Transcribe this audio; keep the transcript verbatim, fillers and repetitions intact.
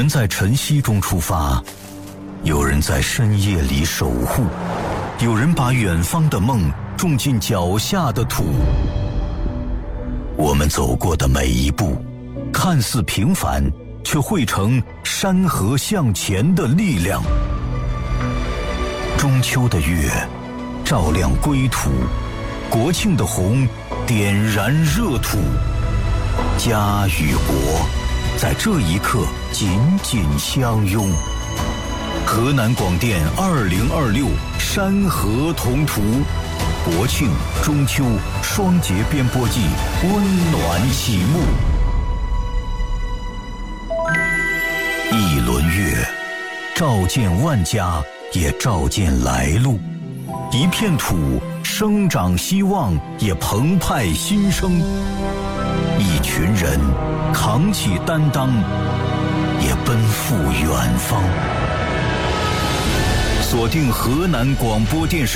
人在晨曦中出发，有人在深夜里守护，有人把远方的梦种进脚下的土。我们走过的每一步，看似平凡，却汇成山河向前的力量。中秋的月照亮归途，国庆的红点燃热土。家与国在这一刻紧紧相拥。河南广电二零二六山河同途，国庆、中秋双节编播季温暖启幕。一轮月，照见万家，也照见来路；一片土，生长希望，也澎湃新生；一群人，扛起担当，也奔赴远方。锁定河南广播电视